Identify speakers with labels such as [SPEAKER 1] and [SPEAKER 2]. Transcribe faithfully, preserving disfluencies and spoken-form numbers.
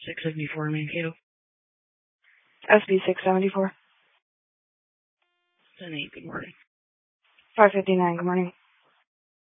[SPEAKER 1] six seventy-four Mankato.
[SPEAKER 2] S B six seventy-four.
[SPEAKER 1] ten eight, good morning.
[SPEAKER 2] five fifty-nine, good morning.